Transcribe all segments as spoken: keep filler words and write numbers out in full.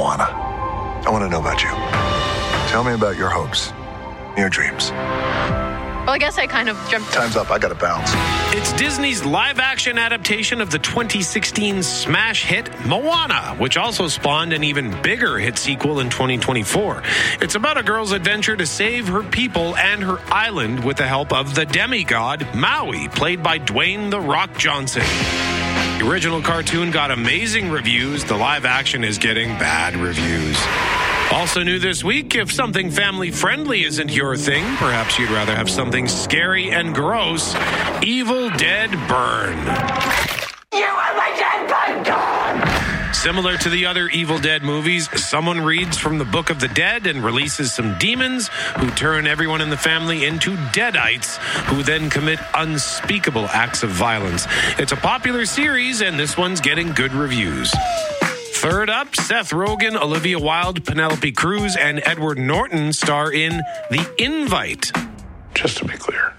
Moana. I want to know about you. Tell me about your hopes, your dreams. Well, I guess I kind of jumped. Time's up. I got to bounce. It's Disney's live-action adaptation of the twenty sixteen smash hit Moana, which also spawned an even bigger hit sequel in twenty twenty-four. It's about a girl's adventure to save her people and her island with the help of the demigod Maui, played by Dwayne "The Rock" Johnson. The original cartoon got amazing reviews. The live-action is getting bad reviews. Also new this week, if something family-friendly isn't your thing, perhaps you'd rather have something scary and gross, Evil Dead Burn. You are my dead bud dog! Similar to the other Evil Dead movies, someone reads from the Book of the Dead and releases some demons who turn everyone in the family into deadites, who then commit unspeakable acts of violence. It's a popular series, and this one's getting good reviews. Third up, Seth Rogen, Olivia Wilde, Penelope Cruz, and Edward Norton star in The Invite. Just to be clear,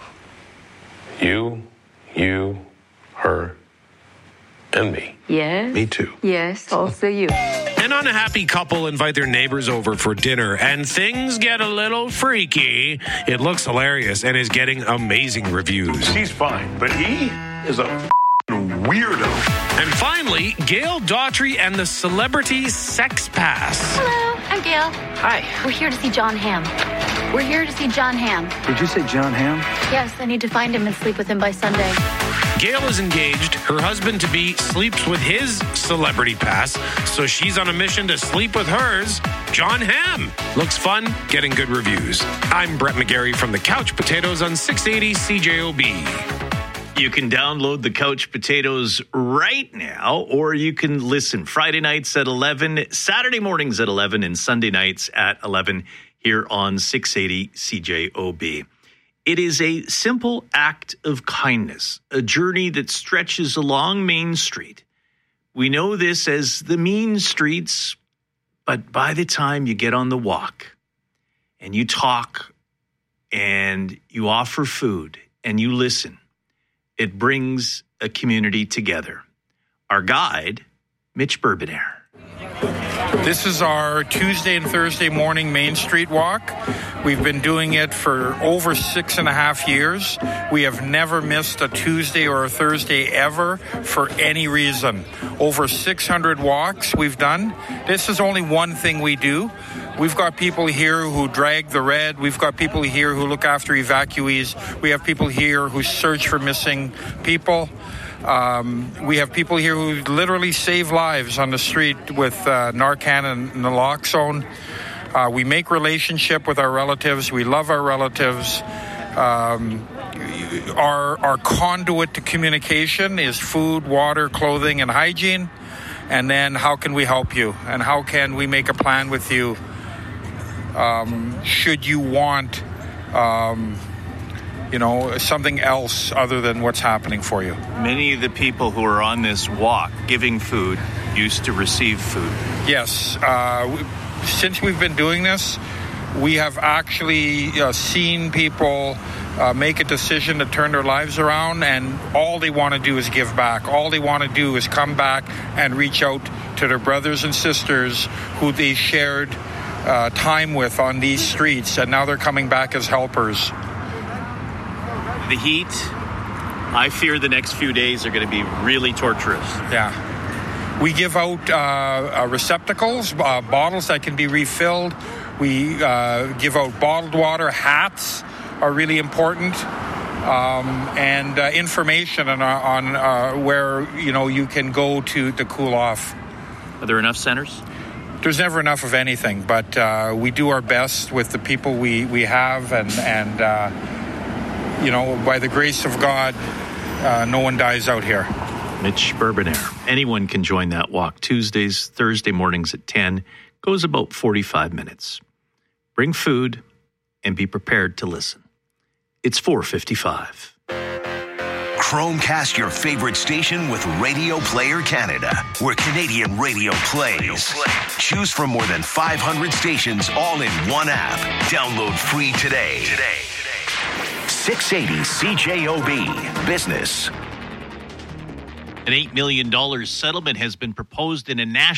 you, you, her, and me. Yes. Me too. Yes, also you. An unhappy couple invite their neighbors over for dinner, and things get a little freaky. It looks hilarious and is getting amazing reviews. She's fine, but he is a weirdo. And finally, Gail Daughtry and the Celebrity Sex Pass. Hello, I'm Gail. Hi. We're here to see John Hamm. We're here to see John Hamm. Did you say John Hamm? Yes, I need to find him and sleep with him by Sunday. Gail is engaged. Her husband-to-be sleeps with his celebrity pass, so she's on a mission to sleep with hers. John Hamm. Looks fun, getting good reviews. I'm Brett McGarry from the Couch Potatoes on six eighty C J O B. You can download the Couch Potatoes right now, or you can listen Friday nights at eleven, Saturday mornings at eleven, and Sunday nights at eleven here on six eighty C J O B. It is a simple act of kindness, a journey that stretches along Main Street. We know this as the mean streets, but by the time you get on the walk and you talk and you offer food and you listen, it brings a community together. Our guide, Mitch Bourbonnaire. This is our Tuesday and Thursday morning Main Street walk. We've been doing it for over six and a half years. We have never missed a Tuesday or a Thursday ever for any reason. Over six hundred walks we've done. This is only one thing we do. We've got people here who drag the red. We've got people here who look after evacuees. We have people here who search for missing people. Um, we have people here who literally save lives on the street with uh, Narcan and naloxone. Uh, we make relationship with our relatives. We love our relatives. Um, our, our conduit to communication is food, water, clothing, and hygiene. And then how can we help you? And how can we make a plan with you um, should you want um, you know, something else other than what's happening for you. Many of the people who are on this walk giving food used to receive food. Yes. Uh, we, since we've been doing this, we have actually uh, seen people uh, make a decision to turn their lives around, and all they want to do is give back. All they want to do is come back and reach out to their brothers and sisters who they shared uh, time with on these streets, and now they're coming back as helpers. The heat, I fear the next few days are going to be really torturous. Yeah. We give out uh, uh, receptacles, uh, bottles that can be refilled. We uh, give out bottled water. Hats are really important. Um, and uh, information on, on uh, where, you know, you can go to, to cool off. Are there enough centers? There's never enough of anything, but uh, we do our best with the people we, we have, and, and uh, you know, by the grace of God, uh, no one dies out here. Mitch Bourbonnaire. Anyone can join that walk. Tuesdays, Thursday mornings at ten. Goes about forty-five minutes. Bring food and be prepared to listen. It's four fifty-five. Chromecast your favorite station with Radio Player Canada, where Canadian radio plays. Choose from more than five hundred stations all in one app. Download free today. Today. six eighty C J O B Business. An eight million dollars settlement has been proposed in a national